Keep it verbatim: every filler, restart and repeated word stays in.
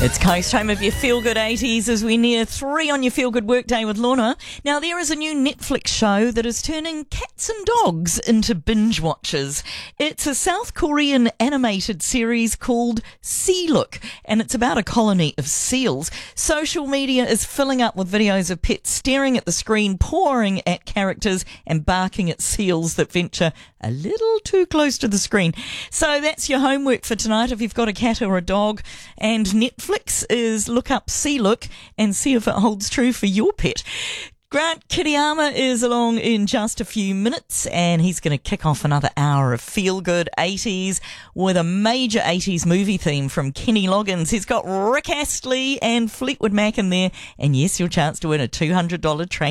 It's Coast Home of your Feel Good eighties as we near three on your Feel Good Workday with Lorna. Now, there is a new Netflix show that is turning cats and dogs into binge watchers. It's a South Korean animated series called Sea Look, and it's about a colony of seals. Social media is filling up with videos of pets staring at the screen, pawing at characters and barking at seals that venture a little too close to the screen. So that's your homework for tonight if you've got a cat or a dog. And Netflix is look up Sea Look and see if it holds true for your pet. Grant Kiriyama is along in just a few minutes, and he's going to kick off another hour of Feel Good eighties with a major eighties movie theme from Kenny Loggins. He's got Rick Astley and Fleetwood Mac in there, and yes, your chance to win a two hundred dollars train